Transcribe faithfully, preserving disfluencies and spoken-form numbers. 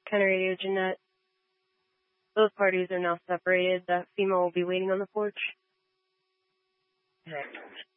Kenner Radio Jeanette. Both parties are now separated. The female will be waiting on the porch. Okay.